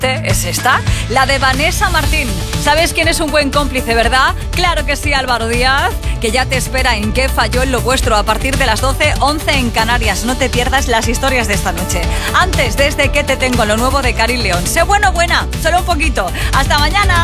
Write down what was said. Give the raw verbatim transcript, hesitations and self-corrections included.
Es esta, la de Vanessa Martín. ¿Sabes quién es un buen cómplice, verdad? Claro que sí, Álvaro Díaz, que ya te espera en Qué falló en lo vuestro a partir de las doce, once en Canarias. No te pierdas las historias de esta noche. Antes, desde que te tengo lo nuevo de Karin León. Sé bueno, buena, solo un poquito. Hasta mañana.